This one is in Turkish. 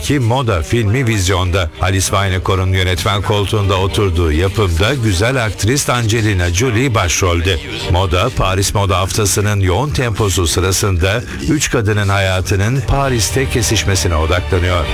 adındaki Moda filmi vizyonda. Alice Winocourt'un yönetmen koltuğunda oturduğu yapımda güzel aktris Angelina Jolie başrolde. Moda, Paris Moda Haftası'nın yoğun temposu sırasında 3 kadının hayatının Paris'te kesişmesine odaklanıyor.